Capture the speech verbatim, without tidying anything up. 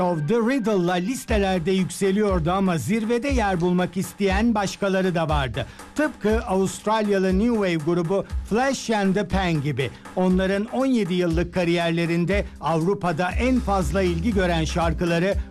of the Riddle'la listelerde yükseliyordu ama zirvede yer bulmak isteyen başkaları da vardı. Tıpkı Avustralyalı New Wave grubu Flash and the Pan gibi. Onların on yedi yıllık kariyerlerinde Avrupa'da en fazla ilgi gören şarkıları